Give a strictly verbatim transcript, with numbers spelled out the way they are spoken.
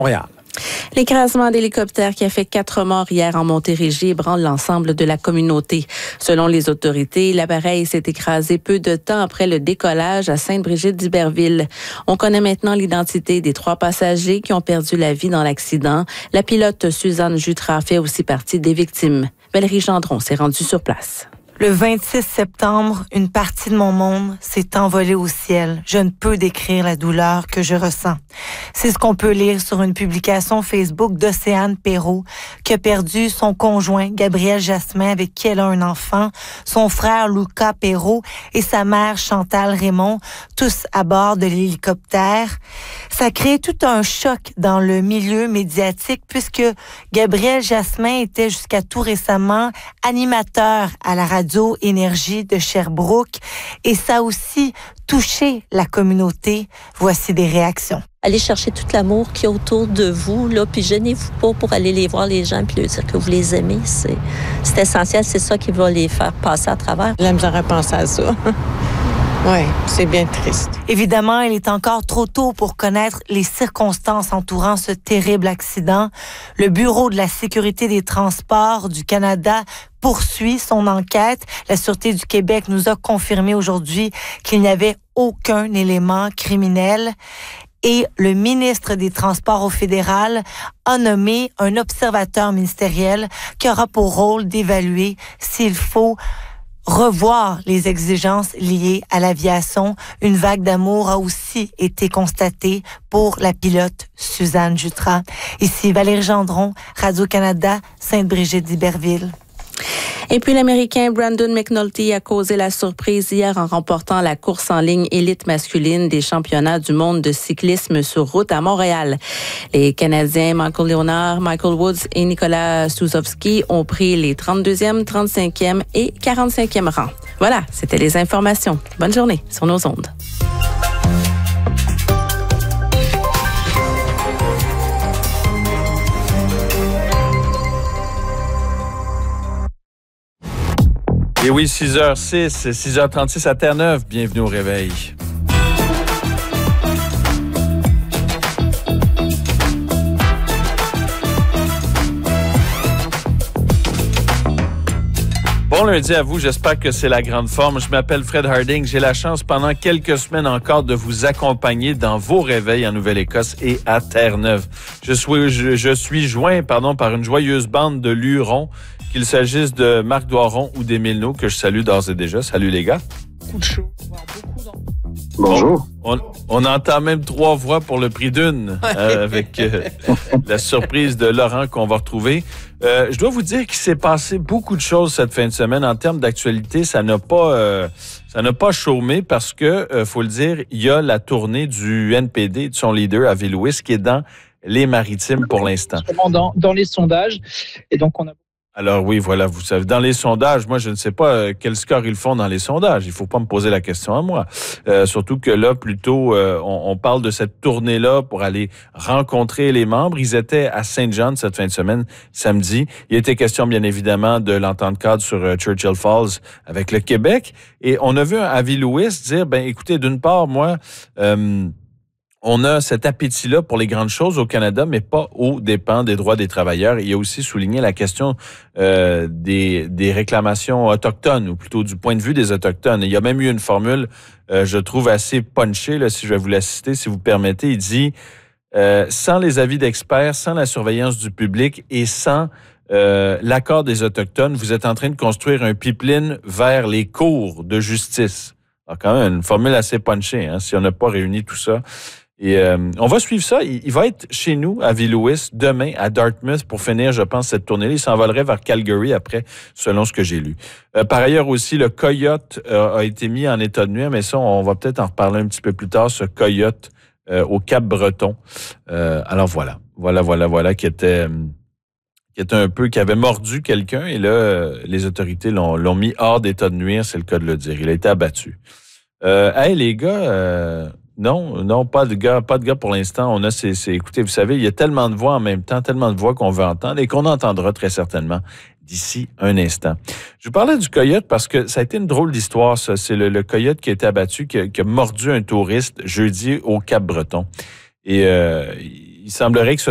Montréal. L'écrasement d'hélicoptère qui a fait quatre morts hier en Montérégie ébranle l'ensemble de la communauté. Selon les autorités, l'appareil s'est écrasé peu de temps après le décollage à Sainte-Brigitte-d'Iberville. On connaît maintenant l'identité des trois passagers qui ont perdu la vie dans l'accident. La pilote Suzanne Jutras fait aussi partie des victimes. Valérie Gendron s'est rendue sur place. Le vingt-six septembre, une partie de mon monde s'est envolée au ciel. Je ne peux décrire la douleur que je ressens. C'est ce qu'on peut lire sur une publication Facebook d'Océane Perrault, qui a perdu son conjoint Gabriel Jasmin, avec qui elle a un enfant, son frère Lucas Perrault et sa mère Chantal Raymond, tous à bord de l'hélicoptère. Ça crée tout un choc dans le milieu médiatique, puisque Gabriel Jasmin était jusqu'à tout récemment animateur à la radio Énergie de Sherbrooke, et ça a aussi touché la communauté. Voici des réactions. Allez chercher tout l'amour qu'il y a autour de vous, là, puis gênez-vous pas pour aller les voir les gens puis leur dire que vous les aimez. C'est, c'est essentiel, c'est ça qui va les faire passer à travers. J'aime à penser à ça. Oui, c'est bien triste. Évidemment, il est encore trop tôt pour connaître les circonstances entourant ce terrible accident. Le Bureau de la sécurité des transports du Canada poursuit son enquête. La Sûreté du Québec nous a confirmé aujourd'hui qu'il n'y avait aucun élément criminel. Et le ministre des Transports au fédéral a nommé un observateur ministériel qui aura pour rôle d'évaluer s'il faut revoir les exigences liées à l'aviation. Une vague d'amour a aussi été constatée pour la pilote Suzanne Jutras. Ici Valérie Gendron, Radio-Canada, Sainte-Brigitte-d'Iberville. Et puis l'Américain Brandon McNulty a causé la surprise hier en remportant la course en ligne élite masculine des championnats du monde de cyclisme sur route à Montréal. Les Canadiens Michael Leonard, Michael Woods et Nicolas Souzowski ont pris les trente-deuxième, trente-cinquième et quarante-cinquième rangs. Voilà, c'était les informations. Bonne journée sur nos ondes. Et oui, six heures six, six heures trente-six à Terre-Neuve. Bienvenue au réveil. Bon lundi à vous, j'espère que c'est la grande forme. Je m'appelle Fred Harding. J'ai la chance pendant quelques semaines encore de vous accompagner dans vos réveils en Nouvelle-Écosse et à Terre-Neuve. Je suis, je, je suis joint pardon, par une joyeuse bande de lurons, qu'il s'agisse de Marc Doiron ou d'Émile Naud, que je salue d'ores et déjà. Salut les gars. Beaucoup de chaud. Beaucoup d'en... Bonjour. On, on entend même trois voix pour le prix d'une, euh, avec euh, la surprise de Laurent qu'on va retrouver. Euh, je dois vous dire qu'il s'est passé beaucoup de choses cette fin de semaine. En termes d'actualité, ça n'a pas euh, ça n'a pas chômé parce que, euh, faut le dire, il y a la tournée du N P D, de son leader à Ville-Ouest, qui est dans les Maritimes pour l'instant. Dans, dans les sondages. Et donc, on a... Alors oui, voilà, vous savez, dans les sondages, moi, je ne sais pas euh, quel score ils font dans les sondages. Il faut pas me poser la question à moi. Euh, surtout que là, plutôt, euh, on, on parle de cette tournée-là pour aller rencontrer les membres. Ils étaient à Saint-John cette fin de semaine, samedi. Il était question, bien évidemment, de l'entente cadre sur euh, Churchill Falls avec le Québec. Et on a vu à Ville-Ouest dire, ben écoutez, d'une part, moi... Euh, on a cet appétit-là pour les grandes choses au Canada, mais pas aux dépens des droits des travailleurs. Il y a aussi souligné la question euh, des, des réclamations autochtones, ou plutôt du point de vue des Autochtones. Il y a même eu une formule, euh, je trouve, assez punchée, là, si je vais vous la citer, si vous permettez. Il dit, euh, sans les avis d'experts, sans la surveillance du public et sans euh, l'accord des Autochtones, vous êtes en train de construire un pipeline vers les cours de justice. Alors, quand même, une formule assez punchée, hein, si on n'a pas réuni tout ça. Et euh, on va suivre ça. Il, il va être chez nous, à Ville-Ouest, demain, à Dartmouth, pour finir, je pense, cette tournée-là. Il s'envolerait vers Calgary après, selon ce que j'ai lu. Euh, par ailleurs aussi, le Coyote euh, a été mis en état de nuire, mais ça, on va peut-être en reparler un petit peu plus tard, ce Coyote euh, au Cap-Breton. Euh, alors voilà, voilà, voilà, voilà, qui était... Euh, qui était un peu, qui avait mordu quelqu'un, et là, euh, les autorités l'ont, l'ont mis hors d'état de nuire, c'est le cas de le dire. Il a été abattu. Euh, hey, les gars... Euh, Non, non, pas de gars, pas de gars pour l'instant. On a ces, ces, écoutez, vous savez, il y a tellement de voix en même temps, tellement de voix qu'on veut entendre et qu'on entendra très certainement d'ici un instant. Je vous parlais du coyote parce que ça a été une drôle d'histoire, ça. C'est le, le coyote qui a été abattu, qui a, qui a mordu un touriste jeudi au Cap-Breton. Et euh, il semblerait que ce